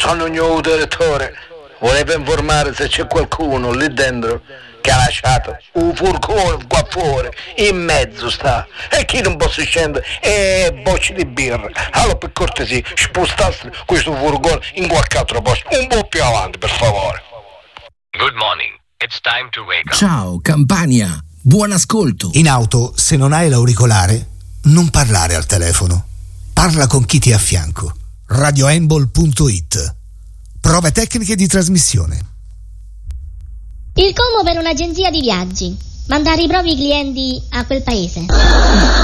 sono il nuovo direttore. Volevo informare se c'è qualcuno lì dentro che ha lasciato un furgone qua fuori, in mezzo sta, e chi non posso scendere e bocce di birra. Allora per cortesia spostaste questo furgone in qualche altro posto, un po' più avanti per favore. Good morning, it's time to wake up. Ciao Campania, buon ascolto. In auto, se non hai l'auricolare, non parlare al telefono, parla con chi ti è a fianco. radioembol.it. Prove tecniche di trasmissione. Il Como per un'agenzia di viaggi. Mandare i propri clienti a quel paese.